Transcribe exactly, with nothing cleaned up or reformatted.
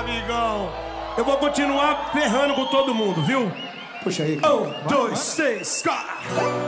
amigão. Eu vou continuar ferrando com todo mundo, viu? Puxa aí. Um, dois, três, quatro.